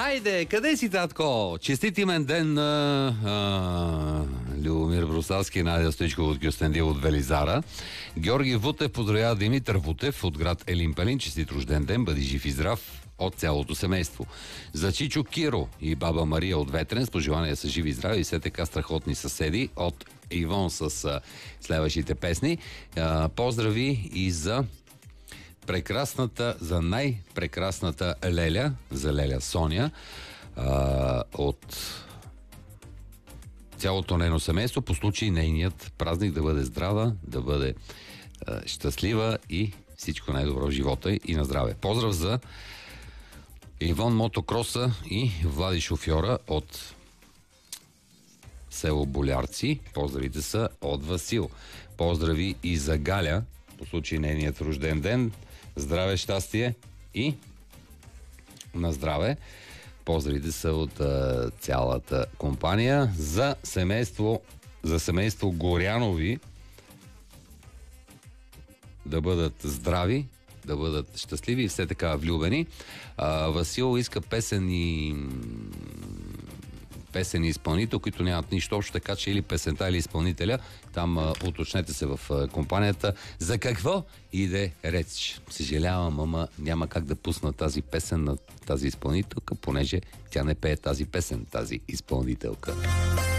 Айде, къде си, татко? Честит имен ден на Любомир Брусалски, Надя Стоичкова от Гюстендил от Велизара. Георги Вутев поздравява Димитър Вутев от град Елин Пелин. Честит рожден ден, бъди жив и здрав от цялото семейство. За Чичо Киро и баба Мария от Ветрен с пожелания са живи и здрави и все така страхотни съседи от Ивон с следващите песни. Поздрави и за най-прекрасната Леля, за Леля Соня, от цялото нейно семейство, по случай нейният празник да бъде здрава, да бъде щастлива и всичко най-добро в живота и на здраве. Поздрав за Ивон Мотокроса и Влади шофьора от село Болярци. Поздравите са от Васил. Поздрави и за Галя, по случай нейният рожден ден. Здраве, щастие и на здраве. Поздравите са от цялата компания. За семейство Горянови да бъдат здрави, да бъдат щастливи и все така влюбени. Васил иска песен изпълнител, които нямат нищо общо, така че или песента, или изпълнителя, там уточнете се в компанията за какво иде реч. Съжалявам, ама няма как да пусна тази песен на тази изпълнителка, понеже тя не пее тази песен, тази изпълнителка.